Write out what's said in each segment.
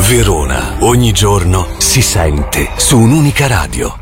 Verona, ogni giorno si sente su un'unica radio.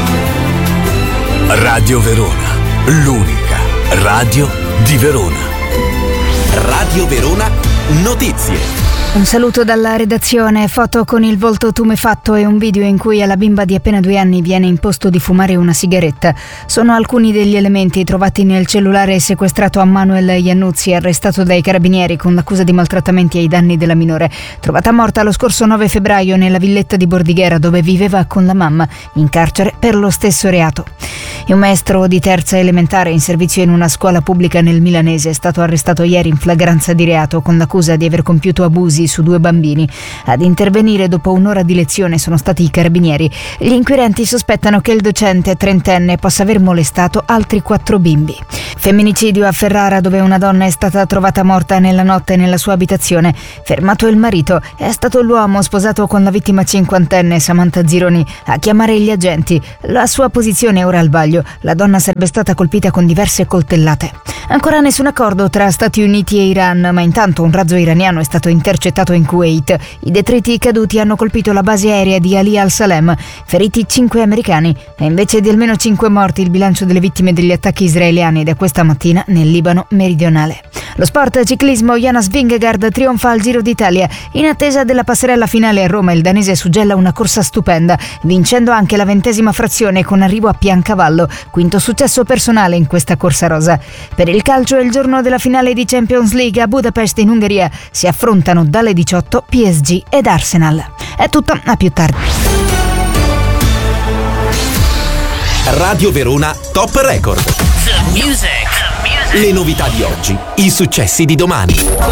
Radio Verona, l'unica radio di Verona. Radio Verona Notizie. Un saluto dalla redazione, foto con il volto tumefatto e un video in cui alla bimba di appena 2 anni viene imposto di fumare una sigaretta. Sono alcuni degli elementi trovati nel cellulare sequestrato a Manuel Iannuzzi, arrestato dai carabinieri con l'accusa di maltrattamenti ai danni della minore, trovata morta lo scorso 9 febbraio nella villetta di Bordighera dove viveva con la mamma, in carcere per lo stesso reato. E un maestro di terza elementare in servizio in una scuola pubblica nel Milanese è stato arrestato ieri in flagranza di reato con l'accusa di aver compiuto abusi su 2 bambini. Ad intervenire dopo un'ora di lezione sono stati i carabinieri. Gli inquirenti sospettano che il docente trentenne possa aver molestato altri 4 bimbi. Femminicidio a Ferrara, dove una donna è stata trovata morta nella notte nella sua abitazione. Fermato il marito, è stato l'uomo sposato con la vittima 50enne Samantha Zironi a chiamare gli agenti. La sua posizione è ora al vaglio. La donna sarebbe stata colpita con diverse coltellate. Ancora nessun accordo tra Stati Uniti e Iran, ma intanto un razzo iraniano è stato intercettato in Kuwait. I detriti caduti hanno colpito la base aerea di Ali al-Salem, feriti 5 americani e invece di almeno 5 morti il bilancio delle vittime degli attacchi israeliani da questa mattina nel Libano meridionale. Lo sport ciclismo, Jonas Vingegaard trionfa al Giro d'Italia. In attesa della passerella finale a Roma, il danese suggella una corsa stupenda, vincendo anche la 20ª frazione con arrivo a Piancavallo, quinto successo personale in questa corsa rosa. Per il calcio è il giorno della finale di Champions League a Budapest in Ungheria. Si affrontano dalle 18 PSG ed Arsenal. È tutto, a più tardi. Radio Verona Top Record. The music. Le novità di oggi, i successi di domani.